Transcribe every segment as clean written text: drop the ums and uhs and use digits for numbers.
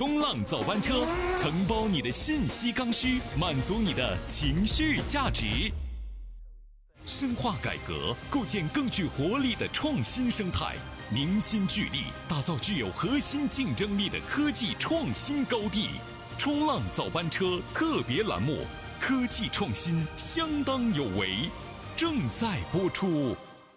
冲浪早班车，承包你的信息刚需，满足你的情绪价值。深化改革，构建更具活力的创新生态，凝心聚力，打造具有核心竞争力的科技创新高地。冲浪早班车特别栏目，科技创新相当有为，正在播出。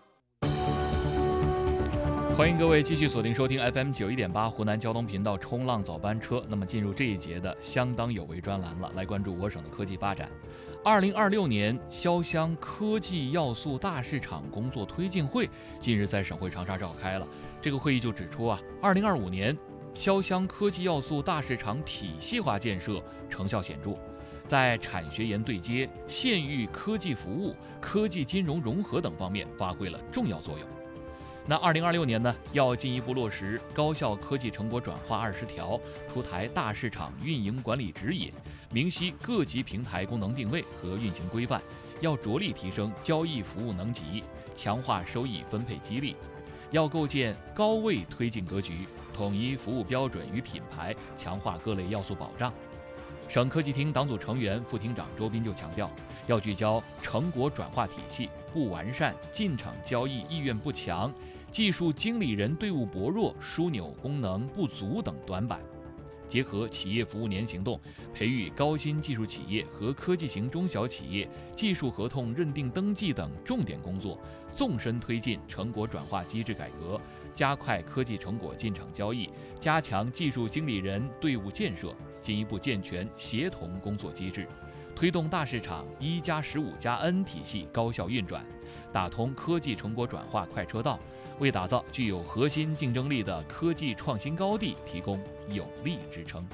欢迎各位继续锁定收听 FM91.8 湖南交通频道冲浪早班车。那么进入这一节的相当有为专栏了，来关注我省的科技发展。2026年潇湘科技要素大市场工作推进会近日在省会长沙召开了。这个会议就指出2025年潇湘科技要素大市场体系化建设成效显著，在产学研对接、县域科技服务、科技金融融合等方面发挥了重要作用。那2026年呢，要进一步落实高校科技成果转化20条，出台大市场运营管理指引，明晰各级平台功能定位和运行规范，要着力提升交易服务能级，强化收益分配激励，要构建高位推进格局，统一服务标准与品牌，强化各类要素保障。省科技厅党组成员、副厅长周斌就强调，要聚焦成果转化体系不完善、进场交易意愿不强、技术经理人队伍薄弱、枢纽功能不足等短板，结合企业服务年行动，培育高新技术企业和科技型中小企业技术合同认定登记等重点工作，纵深推进成果转化机制改革，加快科技成果进场交易，加强技术经理人队伍建设，进一步健全协同工作机制，推动大市场1+15+N 体系高效运转，打通科技成果转化快车道，为打造具有核心竞争力的科技创新高地提供有力支撑。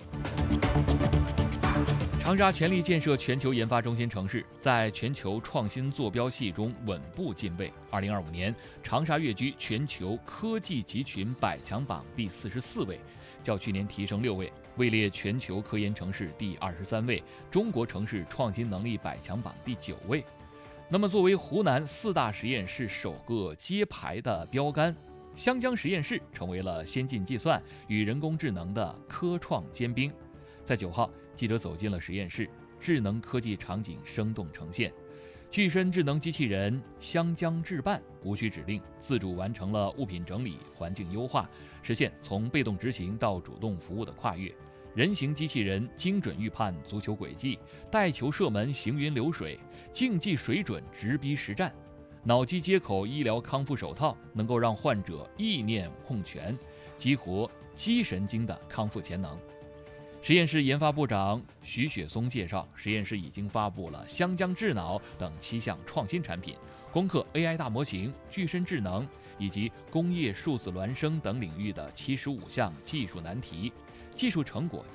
长沙全力建设全球研发中心城市，在全球创新坐标系中稳步进位。2025年，长沙跃居全球科技集群100强榜第44位，较去年提升6位，位列全球科研城市第23位，中国城市创新能力100强榜第9位。那么，作为湖南4大实验室首个揭牌的标杆，湘江实验室成为了先进计算与人工智能的科创尖兵。在9号，记者走进了实验室，智能科技场景生动呈现。具身智能机器人湘江智办无需指令，自主完成了物品整理、环境优化，实现从被动执行到主动服务的跨越。人形机器人精准预判足球轨迹，带球射门行云流水，竞技水准直逼实战。脑机接口医疗康复手套能够让患者意念控拳，激活肌神经的康复潜能。实验室研发部长徐雪松介绍，实验室已经发布了湘江智脑等7项创新产品，攻克 AI 大模型、具身智能以及工业数字孪生等领域的75项技术难题，技术成果